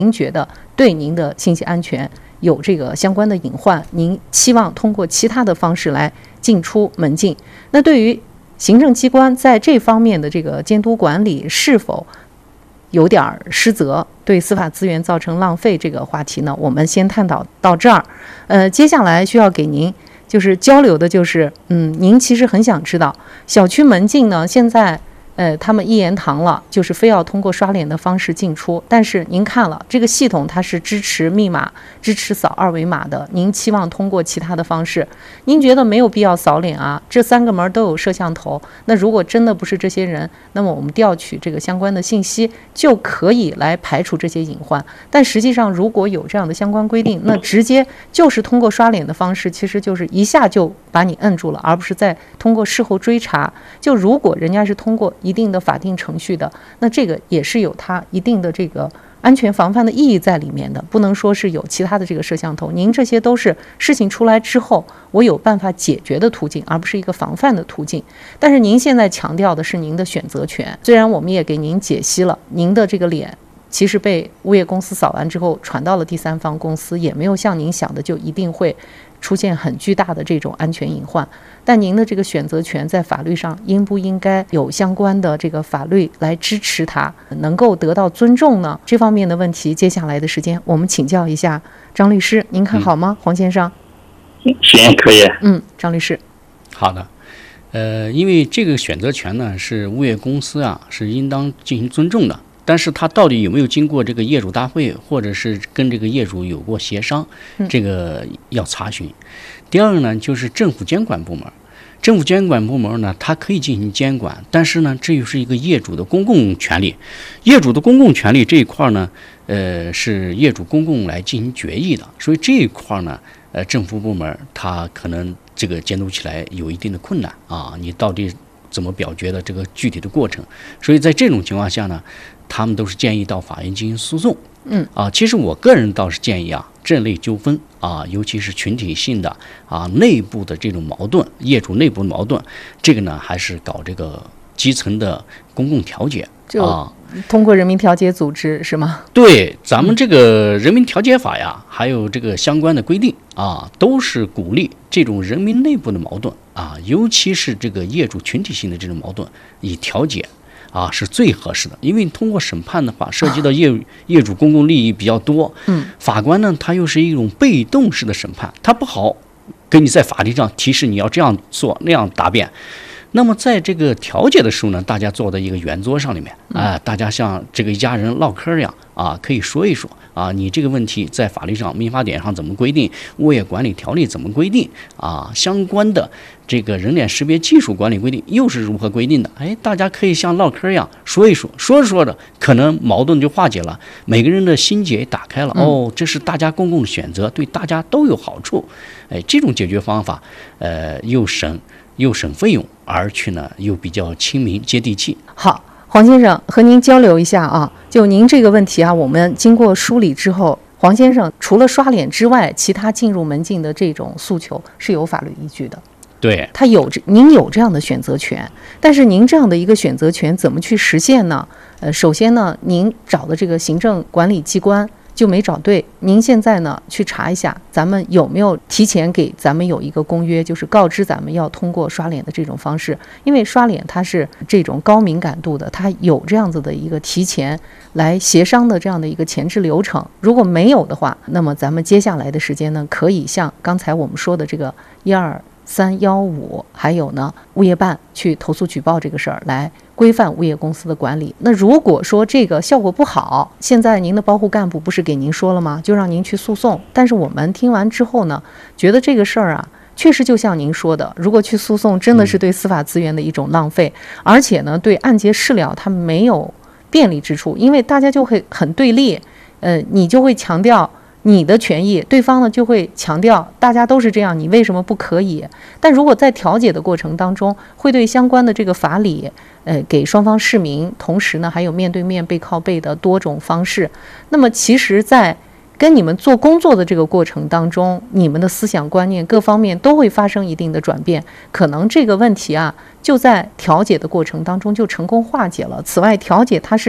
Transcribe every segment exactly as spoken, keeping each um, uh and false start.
您觉得对您的信息安全有这个相关的隐患，您期望通过其他的方式来进出门禁。那对于行政机关在这方面的这个监督管理是否有点失责，对司法资源造成浪费这个话题呢，我们先探讨到这儿。呃，接下来需要给您就是交流的就是，嗯，您其实很想知道小区门禁呢，现在呃他们一言堂了，就是非要通过刷脸的方式进出。但是您看了这个系统，它是支持密码、支持扫二维码的，您期望通过其他的方式，您觉得没有必要扫脸啊？这三个门都有摄像头，那如果真的不是这些人，那么我们调取这个相关的信息就可以来排除这些隐患。但实际上如果有这样的相关规定，那直接就是通过刷脸的方式，其实就是一下就把你摁住了，而不是再通过事后追查。就如果人家是通过一定的法定程序的，那这个也是有它一定的这个安全防范的意义在里面的，不能说是有其他的这个摄像头。您这些都是事情出来之后我有办法解决的途径，而不是一个防范的途径。但是您现在强调的是您的选择权，虽然我们也给您解析了您的这个脸其实被物业公司扫完之后传到了第三方公司，也没有像您想的就一定会出现很巨大的这种安全隐患。但您的这个选择权在法律上应不应该有相关的这个法律来支持它能够得到尊重呢？这方面的问题，接下来的时间我们请教一下张律师，您看好吗？嗯、黄先生， 行，可以。 嗯，张律师， 好的。呃，因为这个选择权呢是物业公司啊是应当进行尊重的。但是他到底有没有经过这个业主大会，或者是跟这个业主有过协商，这个要查询。第二个呢，就是政府监管部门。政府监管部门呢，它可以进行监管，但是呢，这又是一个业主的公共权利。业主的公共权利这一块呢，呃，是业主公共来进行决议的，所以这一块呢，呃，政府部门它可能这个监督起来有一定的困难啊，你到底怎么表决的这个具体的过程。所以在这种情况下呢，他们都是建议到法院进行诉讼。 嗯啊，其实我个人倒是建议啊，这类纠纷啊，尤其是群体性的啊，内部的这种矛盾，业主内部的矛盾，这个呢还是搞这个基层的公共调解啊， 通过人民调解组织是吗？ 对，咱们这个人民调解法呀，还有这个相关的规定啊，都是鼓励这种人民内部的矛盾啊，尤其是这个业主群体性的这种矛盾，以调解啊是最合适的。因为通过审判的话，涉及到业业主公共利益比较多， 嗯， 法官呢他又是一种被动式的审判，他不好给你在法律上提示你要这样做那样答辩。那么在这个调解的时候呢，大家坐在一个圆桌上里面啊、呃，大家像这个一家人唠嗑一样啊，可以说一说啊，你这个问题在法律上、民法典上怎么规定，物业管理条例怎么规定啊，相关的这个人脸识别技术管理规定又是如何规定的？哎，大家可以像唠嗑一样说一说，说着说着，可能矛盾就化解了，每个人的心结也打开了。哦，这是大家公共的选择，对大家都有好处。哎，这种解决方法，呃，又省。又省费用，而且呢又比较亲民接地气。 好，黄先生和您交流一下啊，就您这个问题啊，我们经过梳理之后，黄先生除了刷脸之外，其他进入门禁的这种诉求是有法律依据的。 对， 他有这，您有这样的选择权，但是您这样的一个选择权怎么去实现呢？呃，首先呢，您找的这个行政管理机关就没找对，您现在呢去查一下，咱们有没有提前给咱们有一个公约，就是告知咱们要通过刷脸的这种方式，因为刷脸它是这种高敏感度的，它有这样子的一个提前来协商的这样的一个前置流程。如果没有的话，那么咱们接下来的时间呢，可以像刚才我们说的这个一二三幺五，还有呢物业办去投诉举报这个事儿来规范物业公司的管理。那如果说这个效果不好，现在您的保护干部不是给您说了吗？就让您去诉讼。但是我们听完之后呢，觉得这个事儿啊，确实就像您说的，如果去诉讼，真的是对司法资源的一种浪费，嗯、而且呢，对案结事了它没有便利之处，因为大家就会很对立，呃，你就会强调你的权益，对方呢就会强调大家都是这样，你为什么不可以？但如果在调解的过程当中，会对相关的这个法理，呃，给双方释明，同时呢还有面对面背靠背的多种方式。那么其实，在跟你们做工作的这个过程当中，你们的思想观念各方面都会发生一定的转变，可能这个问题啊，就在调解的过程当中就成功化解了。此外，调解它是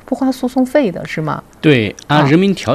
不花诉讼费的是吗？ 对，按人民调